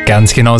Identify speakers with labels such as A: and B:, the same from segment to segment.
A: Ganz genau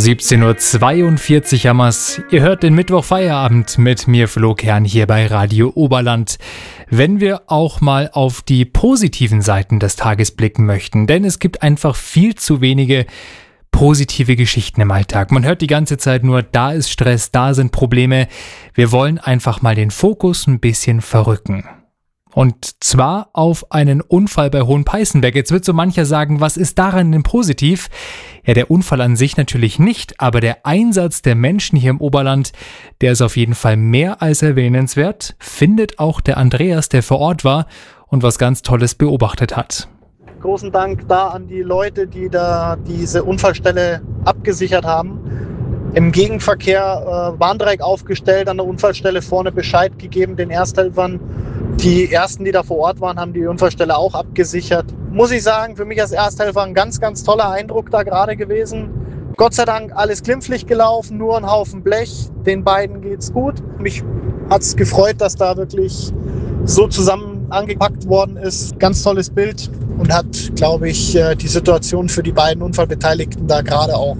A: 17.42 Uhr hammers. Ihr hört den Mittwoch Feierabend mit mir, Flo Kern, hier bei Radio Oberland. Wenn wir auch mal auf die positiven Seiten des Tages blicken möchten, denn es gibt einfach viel zu wenige positive Geschichten im Alltag. Man hört die ganze Zeit nur, da ist Stress, da sind Probleme. Wir wollen einfach mal den Fokus ein bisschen verrücken. Und zwar auf einen Unfall bei Hohenpeißenberg. Jetzt wird so mancher sagen, was ist daran denn positiv? Ja, der Unfall an sich natürlich nicht, aber der Einsatz der Menschen hier im Oberland, der ist auf jeden Fall mehr als erwähnenswert, findet auch der Andreas, der vor Ort war und was ganz Tolles beobachtet hat.
B: Großen Dank da an die Leute, die da diese Unfallstelle abgesichert haben. Im Gegenverkehr Warndreieck aufgestellt, an der Unfallstelle vorne Bescheid gegeben den Ersthelfern. Die ersten, die da vor Ort waren, haben die Unfallstelle auch abgesichert. Muss ich sagen, für mich als Ersthelfer ein ganz, ganz toller Eindruck da gerade gewesen. Gott sei Dank alles glimpflich gelaufen, nur ein Haufen Blech. Den beiden geht's gut. Mich hat's gefreut, dass da wirklich so zusammen angepackt worden ist. Ganz tolles Bild und hat, glaube ich, die Situation für die beiden Unfallbeteiligten da gerade auch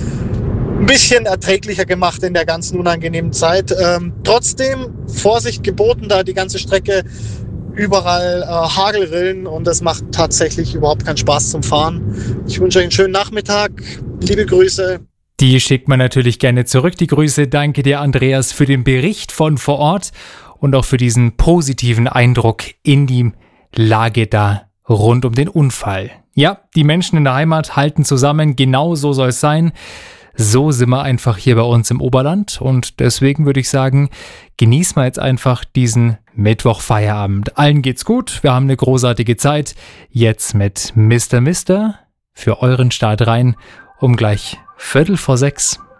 B: ein bisschen erträglicher gemacht in der ganzen unangenehmen Zeit. Trotzdem Vorsicht geboten, da die ganze Strecke überall Hagelrillen und das macht tatsächlich überhaupt keinen Spaß zum Fahren. Ich wünsche euch einen schönen Nachmittag. Liebe Grüße.
A: Die schickt man natürlich gerne zurück, die Grüße. Danke dir, Andreas, für den Bericht von vor Ort und auch für diesen positiven Eindruck in die Lage da rund um den Unfall. Ja, die Menschen in der Heimat halten zusammen, genau so soll es sein. So sind wir einfach hier bei uns im Oberland und deswegen würde ich sagen, genießen wir jetzt einfach diesen Mittwoch-Feierabend. Allen geht's gut, wir haben eine großartige Zeit. Jetzt mit Mr. für euren Start rein um gleich 5:45.